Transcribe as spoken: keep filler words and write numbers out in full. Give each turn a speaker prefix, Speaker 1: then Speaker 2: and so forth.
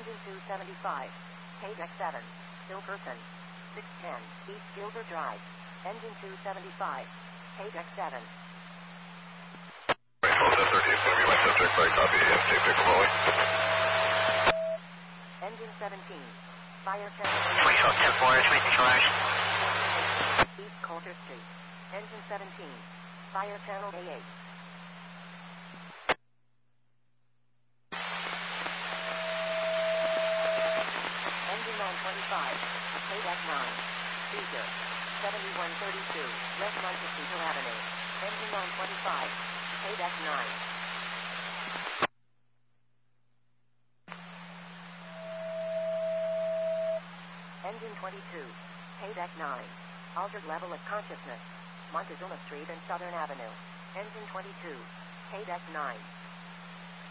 Speaker 1: Engine two seventy-five. Paydeck seven. Still person. six ten. East Gilbert Drive. Engine two seventy-five. Paydeck seven.
Speaker 2: thirteen, going to be my subject by copy, M J Pickle Molly.
Speaker 1: Engine seventeen. Fire channel
Speaker 3: twenty-four ten four, making charge.
Speaker 1: East Coulter Street. Engine seventeen. Fire channel A eight. Engine nine twenty-five. Paydeck nine. Speaker. seventy-one thirty-two. West Montecito Avenue. Engine nine twenty-five. Paydeck nine. Engine twenty-two. Paydeck nine. Altered level of consciousness. Montezuma Street and Southern Avenue. Engine twenty-two. Paydeck nine.